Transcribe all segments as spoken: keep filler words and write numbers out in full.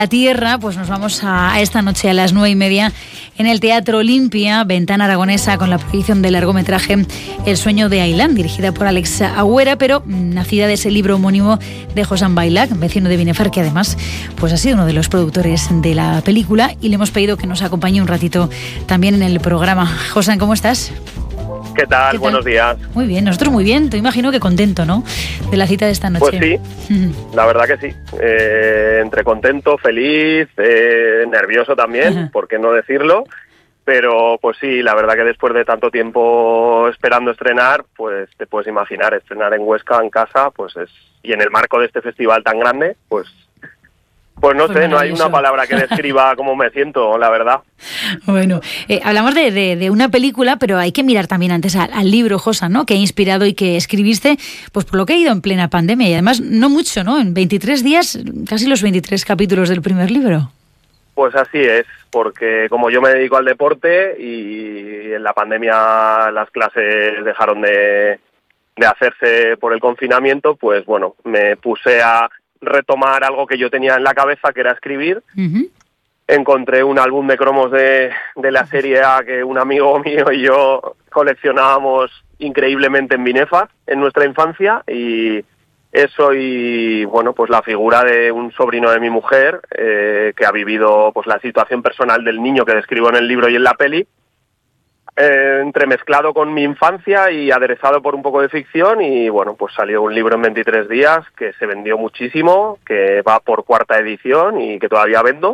La tierra, pues nos vamos a, a esta noche a las nueve y media en el Teatro Olimpia, Ventana Aragonesa, con la proyección del largometraje El sueño de Ailán, dirigida por Alex Agüera, pero nacida de ese libro homónimo de Josan Bailac, vecino de Binefar, que además pues ha sido uno de los productores de la película, y le hemos pedido que nos acompañe un ratito también en el programa. Josan, ¿cómo estás? ¿Qué tal? ¿Qué tal? Buenos días. Muy bien, nosotros muy bien. Te imagino que contento, ¿no? De la cita de esta noche. Pues sí, la verdad que sí. Eh, entre contento, feliz, eh, nervioso también, Ajá. ¿por qué no decirlo? Pero pues sí, la verdad que después de tanto tiempo esperando estrenar, pues te puedes imaginar, estrenar en Huesca, en casa, pues es, y en el marco de este festival tan grande, pues... Pues no pues sé, no hay una palabra que describa cómo me siento, la verdad. Bueno, eh, hablamos de, de, de una película, pero hay que mirar también antes al, al libro, Josan, ¿no? Que ha inspirado y que escribiste, pues por lo que ha ido en plena pandemia, y además no mucho, ¿no? En veintitrés días, casi los veintitrés capítulos del primer libro. Pues así es, porque como yo me dedico al deporte y en la pandemia las clases dejaron de, de hacerse por el confinamiento, pues bueno, me puse a retomar algo que yo tenía en la cabeza, que era escribir. Uh-huh. Encontré un álbum de cromos de, de la Serie A que un amigo mío y yo coleccionábamos increíblemente en Binefar en nuestra infancia, y eso y bueno, pues la figura de un sobrino de mi mujer eh, que ha vivido pues la situación personal del niño que describo en el libro y en la peli, Eh, entremezclado con mi infancia y aderezado por un poco de ficción, y bueno, pues salió un libro en veintitrés días que se vendió muchísimo, que va por cuarta edición y que todavía vendo.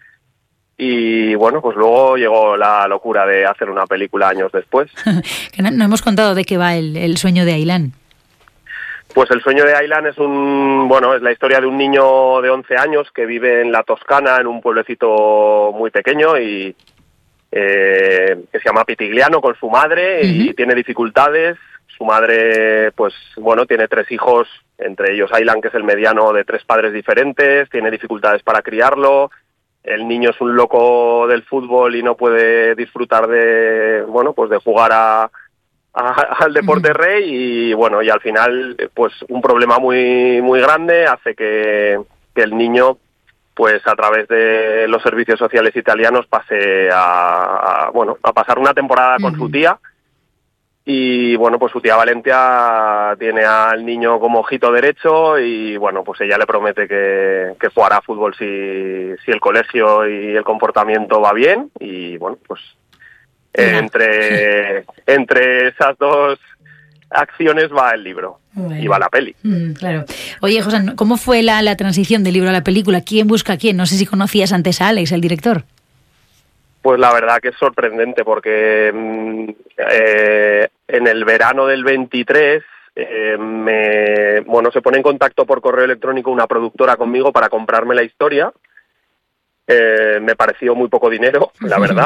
Y bueno, pues luego llegó la locura de hacer una película años después. Que no, no hemos contado de qué va el, el sueño de Ailán. Pues el sueño de Ailán es un, bueno, es la historia de un niño de once años que vive en la Toscana, en un pueblecito muy pequeño, y Eh, que se llama Pitigliano, con su madre, uh-huh. y tiene dificultades. Su madre, pues bueno, tiene tres hijos, entre ellos Ailán, que es el mediano, de tres padres diferentes, tiene dificultades para criarlo. El niño es un loco del fútbol y no puede disfrutar de, bueno, pues de jugar a, a, al deporte uh-huh. rey, y bueno, y al final, pues un problema muy, muy grande hace que, que el niño, pues a través de los servicios sociales italianos pase a, a bueno a pasar una temporada con uh-huh. su tía, y bueno, pues su tía Valentia tiene al niño como ojito derecho, y bueno, pues ella le promete que, que jugará fútbol si, si el colegio y el comportamiento va bien, y bueno, pues eh, entre, entre esas dos acciones va el libro. Bueno. Y va la peli. Mm, claro. Oye, José, ¿cómo fue la, la transición del libro a la película? ¿Quién busca a quién? No sé si conocías antes a Alex, el director. Pues la verdad que es sorprendente, porque eh, en el verano del veintitrés eh, me, bueno, se pone en contacto por correo electrónico una productora conmigo para comprarme la historia. Eh, me pareció muy poco dinero, la verdad.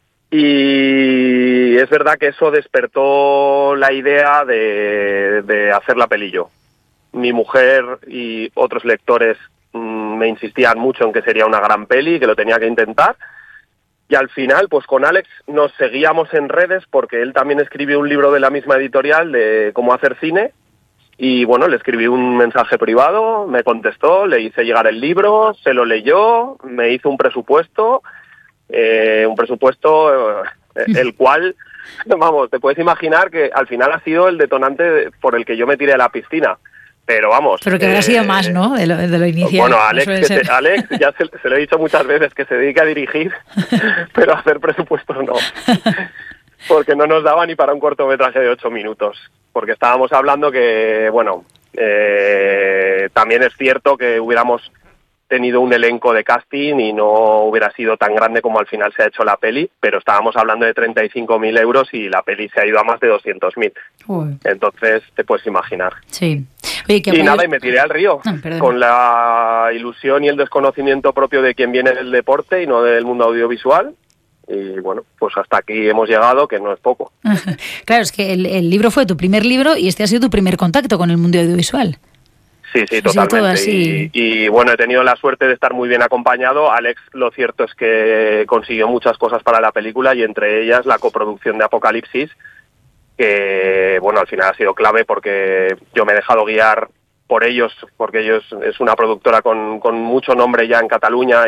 Y es verdad que eso despertó la idea de, de hacer la peli yo. Mi mujer y otros lectores mmm, me insistían mucho en que sería una gran peli, que lo tenía que intentar. Y al final, pues con Alex nos seguíamos en redes, porque él también escribió un libro de la misma editorial de cómo hacer cine. Y bueno, le escribí un mensaje privado, me contestó, le hice llegar el libro, se lo leyó, me hizo un presupuesto... Eh, un presupuesto eh, el cual, vamos, te puedes imaginar que al final ha sido el detonante por el que yo me tiré a la piscina, pero vamos... Pero que habrá eh, sido más, ¿no?, de lo, de lo inicial. Bueno, Alex, que te, Alex ya se, se lo he dicho muchas veces, que se dedica a dirigir, pero a hacer presupuestos no, porque no nos daba ni para un cortometraje de ocho minutos, porque estábamos hablando que, bueno, eh, también es cierto que hubiéramos tenido un elenco de casting y no hubiera sido tan grande como al final se ha hecho la peli, pero estábamos hablando de treinta y cinco mil euros y la peli se ha ido a más de doscientos mil. Entonces te puedes imaginar. Sí. Oye, y nada, y me tiré al río, ah, con la ilusión y el desconocimiento propio de quien viene del deporte y no del mundo audiovisual. Y bueno, pues hasta aquí hemos llegado, que no es poco. Claro, es que el, el libro fue tu primer libro y este ha sido tu primer contacto con el mundo audiovisual. Sí, sí, totalmente. Y, y bueno, he tenido la suerte de estar muy bien acompañado. Alex, lo cierto es que consiguió muchas cosas para la película, y entre ellas la coproducción de Apocalipsis, que bueno, al final ha sido clave, porque yo me he dejado guiar por ellos, porque ellos es una productora con, con mucho nombre ya en Cataluña